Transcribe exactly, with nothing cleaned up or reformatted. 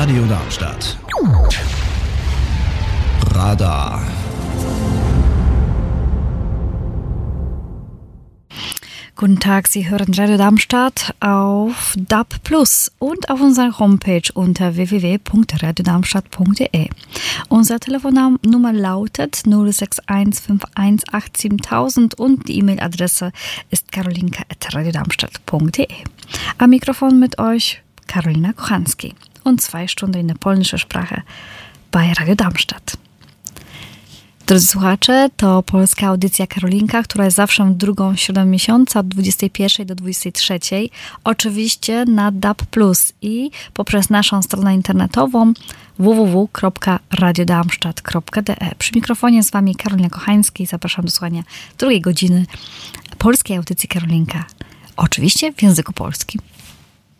Radio Darmstadt. Radar. Guten Tag, Sie hören Radio Darmstadt auf D A B Plus und auf unserer Homepage unter w w w punkt radio darmstadt punkt d e. Unsere Telefonnummer lautet null sechs eins fünf eins acht sieben null null null und die E-Mail-Adresse ist karolinka at radio darmstadt punkt d e. Am Mikrofon mit euch Karolina Kochanski und zwei Stunden in der polnischen Sprache bei Radio Darmstadt. Drodzy słuchacze, to polska audycja Karolinka, która jest zawsze w drugą środę miesiąca od dwudziestej pierwszej do dwudziestej trzeciej. Oczywiście na D A B Plus i poprzez naszą stronę internetową w w w kropka radio darmstadt kropka d e. Przy mikrofonie z Wami Karolina Kochanski. Zapraszam do słuchania drugiej godziny polskiej audycji Karolinka. Oczywiście w języku polskim.